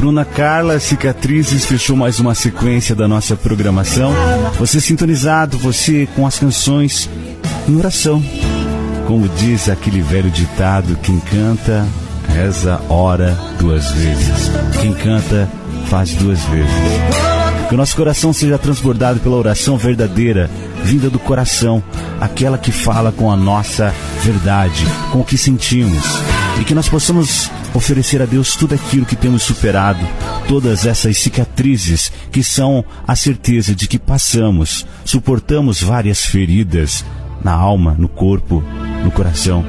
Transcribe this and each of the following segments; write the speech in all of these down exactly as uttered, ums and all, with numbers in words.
Bruna Carla, Cicatrizes, fechou mais uma sequência da nossa programação. Você sintonizado, você com as canções em oração. Como diz aquele velho ditado, quem canta, reza, ora duas vezes. Quem canta, faz duas vezes. Que o nosso coração seja transbordado pela oração verdadeira, vinda do coração, aquela que fala com a nossa verdade, com o que sentimos. E que nós possamos oferecer a Deus tudo aquilo que temos superado, todas essas cicatrizes que são a certeza de que passamos, suportamos várias feridas na alma, no corpo, no coração.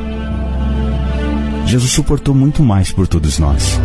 Jesus suportou muito mais por todos nós.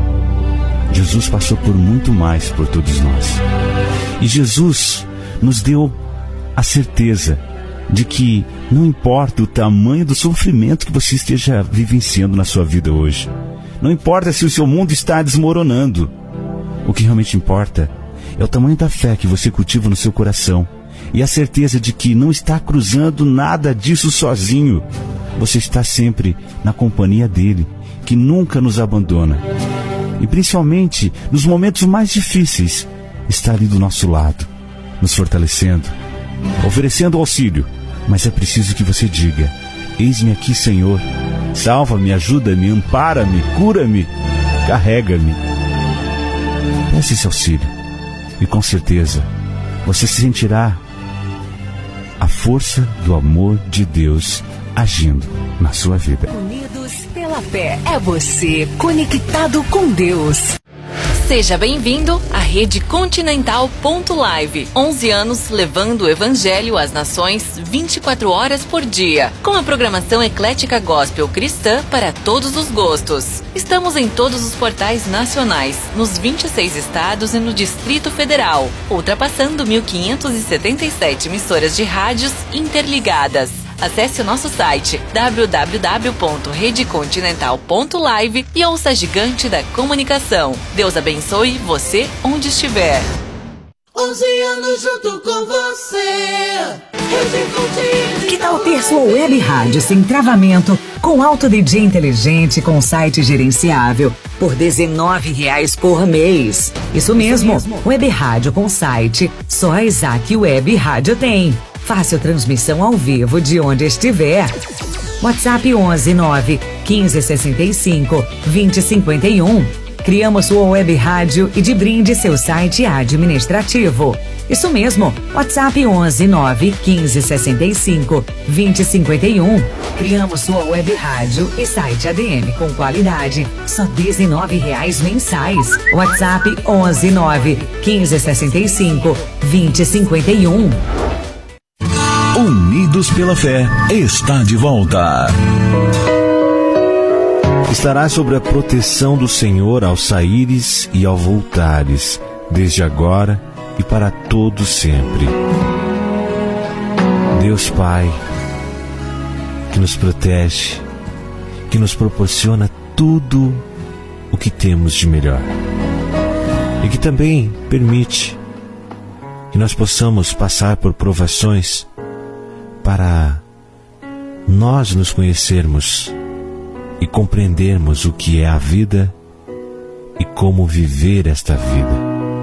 Jesus passou por muito mais por todos nós. E Jesus nos deu a certeza de que não importa o tamanho do sofrimento que você esteja vivenciando na sua vida hoje, não importa se o seu mundo está desmoronando, o que realmente importa é o tamanho da fé que você cultiva no seu coração e a certeza de que não está cruzando nada disso sozinho. Você está sempre na companhia dele, que nunca nos abandona. E principalmente nos momentos mais difíceis, está ali do nosso lado, nos fortalecendo, oferecendo auxílio. Mas é preciso que você diga: eis-me aqui, Senhor, salva-me, ajuda-me, ampara-me, cura-me, carrega-me. Peça esse auxílio e com certeza você sentirá a força do amor de Deus agindo na sua vida. Unidos pela fé, é você conectado com Deus. Seja bem-vindo à Rede Continental ponto live. onze anos levando o Evangelho às nações vinte e quatro horas por dia, com a programação eclética gospel cristã para todos os gostos. Estamos em todos os portais nacionais, nos vinte e seis estados e no Distrito Federal, ultrapassando mil quinhentas e setenta e sete emissoras de rádios interligadas. Acesse o nosso site w w w ponto rede continental ponto live e ouça a gigante da comunicação. Deus abençoe você onde estiver. onze anos junto com você. Rede Continental. Que tal ter sua web rádio sem travamento, com alto D J inteligente, com site gerenciável, por dezenove reais por mês? Isso mesmo, Isso mesmo. Web rádio com site, só a Isaac Web Rádio tem. Fácil transmissão ao vivo de onde estiver. WhatsApp onze nove quinze sessenta e cinco vinte cinquenta e um. Criamos sua web rádio e de brinde seu site administrativo. Isso mesmo, WhatsApp onze nove quinze sessenta e cinco vinte cinquenta e um. Criamos sua web rádio e site A D M com qualidade, só dezenove reais mensais. WhatsApp onze nove quinze sessenta e cinco vinte cinquenta e um. Unidos pela Fé está de volta. Estará sobre a proteção do Senhor ao saíres e ao voltares, desde agora e para todo sempre. Deus Pai, que nos protege, que nos proporciona tudo o que temos de melhor e que também permite que nós possamos passar por provações para nós nos conhecermos e compreendermos o que é a vida e como viver esta vida.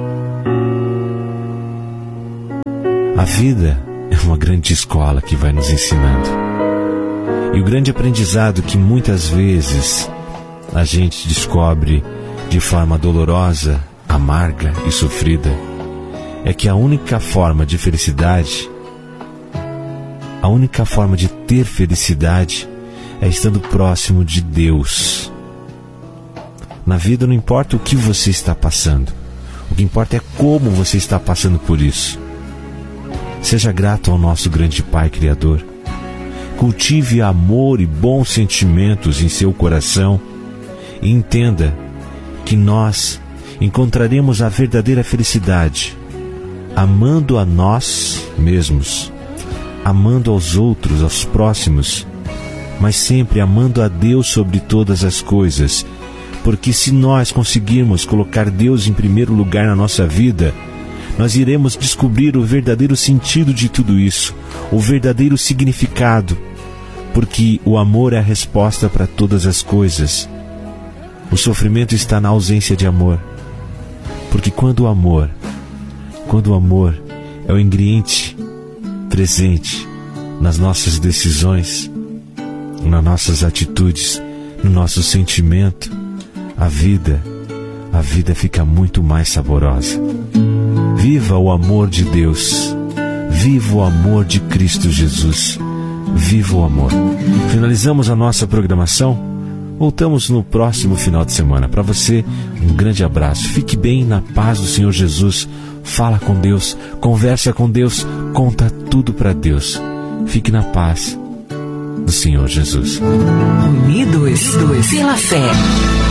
A vida é uma grande escola que vai nos ensinando. E o grande aprendizado que muitas vezes a gente descobre de forma dolorosa, amarga e sofrida é que a única forma de felicidade, a única forma de ter felicidade é estando próximo de Deus. Na vida não importa o que você está passando, o que importa é como você está passando por isso. Seja grato ao nosso grande Pai Criador. Cultive amor e bons sentimentos em seu coração e entenda que nós encontraremos a verdadeira felicidade amando a nós mesmos, amando aos outros, aos próximos, mas sempre amando a Deus sobre todas as coisas, porque se nós conseguirmos colocar Deus em primeiro lugar na nossa vida, nós iremos descobrir o verdadeiro sentido de tudo isso, o verdadeiro significado, porque o amor é a resposta para todas as coisas. O sofrimento está na ausência de amor, Porque quando o amor, quando o amor é o ingrediente presente nas nossas decisões, nas nossas atitudes, no nosso sentimento, a vida, a vida fica muito mais saborosa. Viva o amor de Deus, viva o amor de Cristo Jesus, viva o amor. Finalizamos a nossa programação. Voltamos no próximo final de semana. Para você, um grande abraço. Fique bem na paz do Senhor Jesus. Fala com Deus, conversa com Deus, conta tudo para Deus. Fique na paz do Senhor Jesus. Unidos pela fé.